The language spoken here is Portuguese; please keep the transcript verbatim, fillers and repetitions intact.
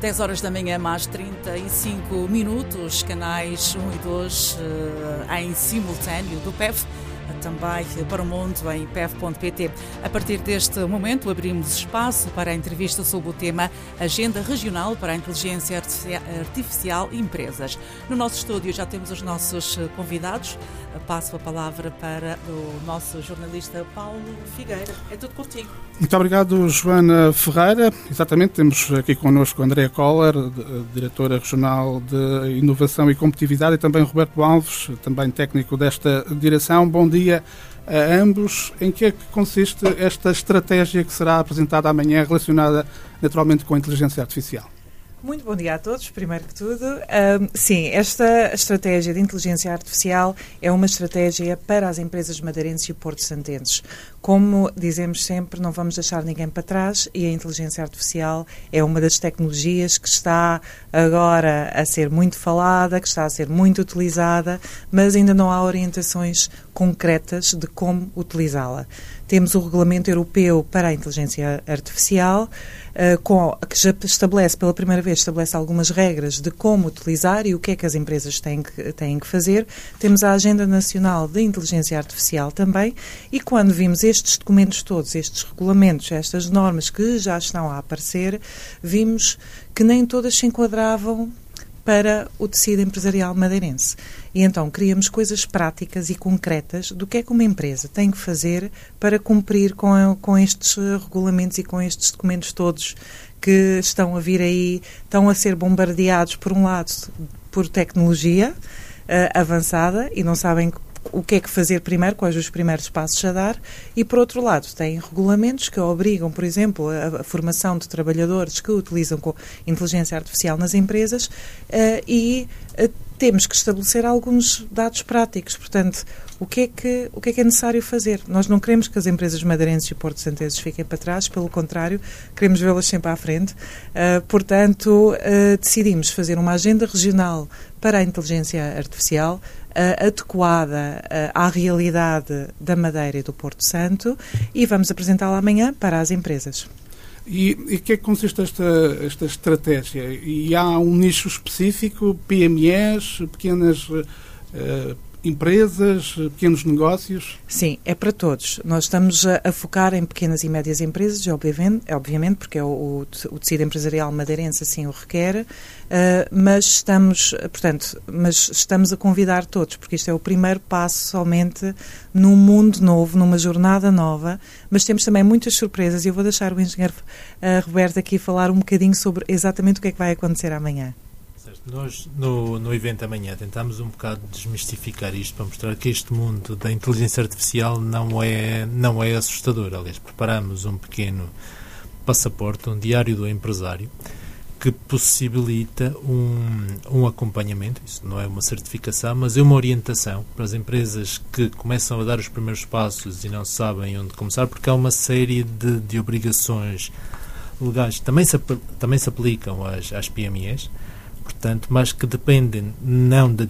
dez horas da manhã, mais trinta e cinco minutos, canais um e dois uh, em simultâneo do P E F, também para o mundo em P E F ponto P T. A partir deste momento abrimos espaço para a entrevista sobre o tema Agenda Regional para a Inteligência Artificial e Empresas. No nosso estúdio já temos os nossos convidados. Passo a palavra para o nosso jornalista Paulo Figueira. É tudo contigo. Muito obrigado, Joana Ferreira. Exatamente, temos aqui connosco Andréa Koller, diretora regional de Inovação e Competitividade, e também Roberto Alves, também técnico desta direção. Bom dia a ambos. Em que é que consiste esta estratégia que será apresentada amanhã, relacionada naturalmente com a inteligência artificial? Muito bom dia a todos, primeiro que tudo. Um, sim, esta estratégia de inteligência artificial é uma estratégia para as empresas madeirenses e o Porto Santenses. Como dizemos sempre, não vamos deixar ninguém para trás, e a inteligência artificial é uma das tecnologias que está agora a ser muito falada, que está a ser muito utilizada, mas ainda não há orientações concretas de como utilizá-la. Temos o Regulamento Europeu para a Inteligência Artificial, uh, com, que já estabelece, pela primeira vez, estabelece algumas regras de como utilizar e o que é que as empresas têm que, têm que fazer. Temos a Agenda Nacional de Inteligência Artificial também, e quando vimos estes documentos todos, estes regulamentos, estas normas que já estão a aparecer, vimos que nem todas se enquadravam para o tecido empresarial madeirense. E então criamos coisas práticas e concretas do que é que uma empresa tem que fazer para cumprir com, com estes regulamentos e com estes documentos todos que estão a vir aí, estão a ser bombardeados, por um lado, por tecnologia uh, avançada, e não sabem o que é que fazer primeiro, quais os primeiros passos a dar, e por outro lado têm regulamentos que obrigam, por exemplo, a, a formação de trabalhadores que utilizam com inteligência artificial nas empresas, uh, e uh, temos que estabelecer alguns dados práticos. Portanto, o que é que, o que é que é necessário fazer? Nós não queremos que as empresas madeirenses e Porto Santenses fiquem para trás, pelo contrário, queremos vê-las sempre à frente. Uh, portanto, uh, decidimos fazer uma agenda regional para a inteligência artificial, uh, adequada uh, à realidade da Madeira e do Porto Santo, e vamos apresentá-la amanhã para as empresas. E em que é que consiste esta, esta estratégia? E há um nicho específico, P M Es, pequenas uh, empresas, pequenos negócios? Sim, é para todos. Nós estamos a, a focar em pequenas e médias empresas, obviamente, obviamente porque é o, o tecido empresarial madeirense assim o requer, uh, mas estamos, portanto, mas estamos a convidar todos, porque isto é o primeiro passo somente num mundo novo, numa jornada nova, mas temos também muitas surpresas, e eu vou deixar o engenheiro uh, Roberto aqui falar um bocadinho sobre exatamente o que é que vai acontecer amanhã. Nós, no, no evento amanhã, tentámos um bocado desmistificar isto para mostrar que este mundo da inteligência artificial não é, não é assustador. Aliás, preparamos um pequeno passaporte, um diário do empresário, que possibilita um, um acompanhamento. Isso não é uma certificação, mas é uma orientação para as empresas que começam a dar os primeiros passos e não sabem onde começar, porque há uma série de, de obrigações legais que também se, também se aplicam às, às P M Es, portanto, mas que dependem não da